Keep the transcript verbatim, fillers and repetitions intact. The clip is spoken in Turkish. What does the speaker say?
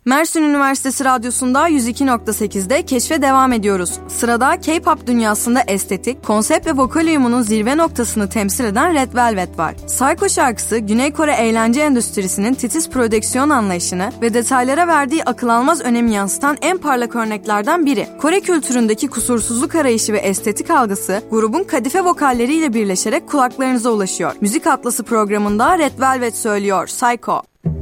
Mersin Üniversitesi Radyosu'nda yüz iki nokta sekizde keşfe devam ediyoruz. Sırada K-pop dünyasında estetik, konsept ve vokal uyumunun zirve noktasını temsil eden Red Velvet var. Psycho şarkısı, Güney Kore eğlence endüstrisinin titiz prodüksiyon anlayışını ve detaylara verdiği akıl almaz önemi yansıtan en parlak örneklerden biri. Kore kültüründeki kusursuzluk arayışı ve estetik algısı, grubun kadife vokalleriyle birleşerek kulaklarınıza ulaşıyor. Müzik Atlası programında Red Velvet söylüyor, Psycho.